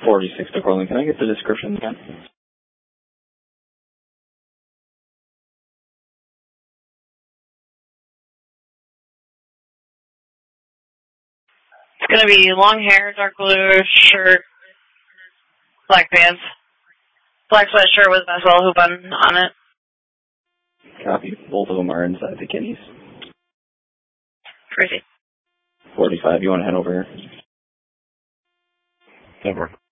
46 to Cortland. Can I get the description again? It's gonna be long hair, dark blue shirt, black pants, black sweatshirt with a Maxwell hoop on it. Copy. Both of them are inside the kidneys. Crazy. 45, you want to head over here? Never.